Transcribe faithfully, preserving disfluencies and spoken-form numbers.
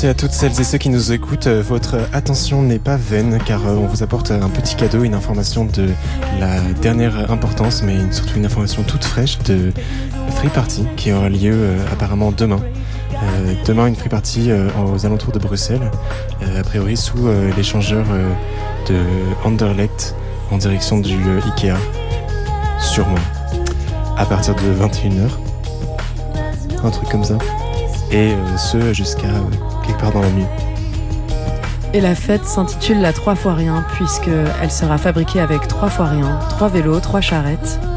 merci à toutes celles et ceux qui nous écoutent. Votre attention n'est pas vaine car on vous apporte un petit cadeau, une information de la dernière importance, mais surtout une information toute fraîche de Free Party qui aura lieu euh, apparemment demain. Euh, demain, une Free Party euh, aux alentours de Bruxelles, euh, a priori sous euh, l'échangeur euh, de Anderlecht en direction du euh, Ikea, sûrement, à partir de vingt et une heures, un truc comme ça. Et euh, ce jusqu'à euh, quelque part dans la nuit. Et la fête s'intitule la trois fois rien puisqu'elle sera fabriquée avec trois fois rien, trois vélos, trois charrettes